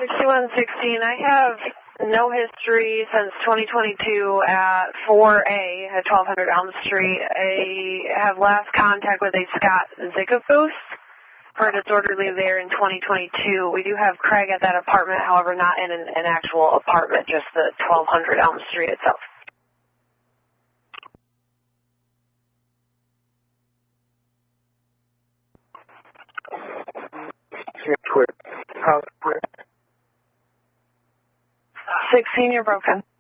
6116, I have no history since 2022 at 4A at 1200 Elm Street. I have last contact with a Scott Zickafoos for a disorderly there in 2022. We do have Craig at that apartment, however, not in an actual apartment, just the 1200 Elm Street itself. House 16, you're broken.